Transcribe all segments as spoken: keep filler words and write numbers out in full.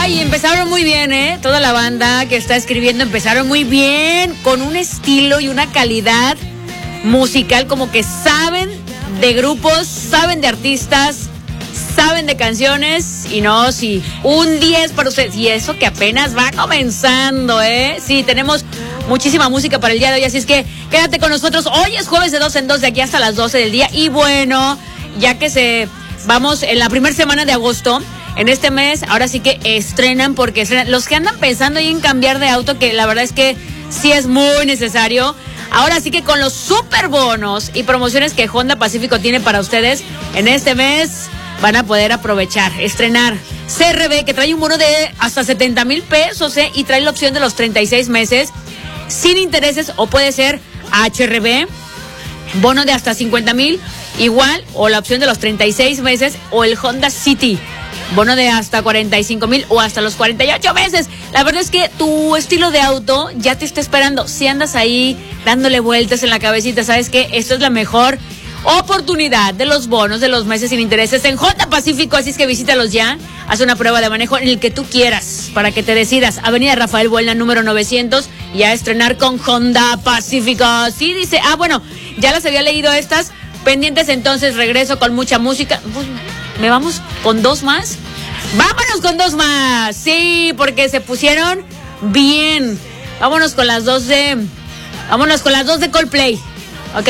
Ay, empezaron muy bien, ¿eh? Toda la banda que está escribiendo empezaron muy bien, con un estilo y una calidad musical, como que saben de grupos, saben de artistas, saben de canciones. Y no, sí, un diez para ustedes. Y eso que apenas va comenzando, ¿eh? Sí, tenemos muchísima música para el día de hoy, así es que quédate con nosotros. Hoy es jueves de dos en dos, de aquí hasta las doce del día. Y bueno, ya que se vamos en la primera semana de agosto, en este mes, ahora sí que estrenan, porque estrenan. Los que andan pensando ahí en cambiar de auto, que la verdad es que sí es muy necesario. Ahora sí que con los super bonos y promociones que Honda Pacífico tiene para ustedes en este mes, van a poder aprovechar, estrenar C R V, que trae un bono de hasta setenta mil pesos, ¿eh? Y trae la opción de los treinta y seis meses sin intereses, o puede ser H R V, bono de hasta cincuenta mil, igual, o la opción de los treinta y seis meses, o el Honda City, bono de hasta cuarenta y cinco mil o hasta los cuarenta y ocho meses. La verdad es que tu estilo de auto ya te está esperando. Si andas ahí dándole vueltas en la cabecita, sabes que esto es la mejor oportunidad de los bonos de los meses sin intereses en Honda Pacífico, así es que visítalos ya. Haz una prueba de manejo en el que tú quieras para que te decidas. Avenida Rafael Buelna, número novecientos, y a estrenar con Honda Pacífico. Sí, dice, ah, bueno, ya las había leído estas. Pendientes, entonces regreso con mucha música. Pues, ¿me vamos con dos más? ¡Vámonos con dos más! Sí, porque se pusieron bien. Vámonos con las dos de... Vámonos con las dos de Coldplay, ¿ok?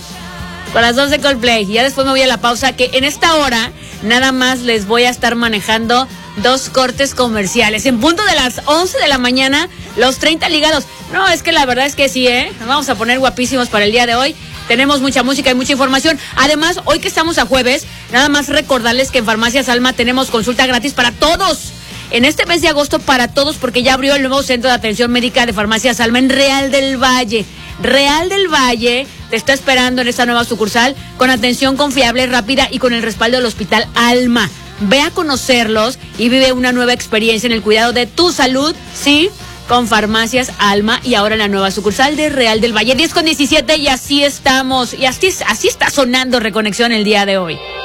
Con las dos de Coldplay. Y ya después me voy a la pausa, que en esta hora nada más les voy a estar manejando dos cortes comerciales. En punto de las once de la mañana, los treinta ligados. No, es que la verdad es que sí, ¿eh? Nos vamos a poner guapísimos para el día de hoy. Tenemos mucha música y mucha información. Además, hoy que estamos a jueves, nada más recordarles que en Farmacias Alma tenemos consulta gratis para todos. En este mes de agosto para todos, porque ya abrió el nuevo centro de atención médica de Farmacias Alma en Real del Valle. Real del Valle te está esperando en esta nueva sucursal con atención confiable, rápida y con el respaldo del Hospital Alma. Ve a conocerlos y vive una nueva experiencia en el cuidado de tu salud, ¿sí? Con Farmacias Alma, y ahora en la nueva sucursal de Real del Valle. diez con diecisiete, y así estamos. Y así, así está sonando Reconexión el día de hoy.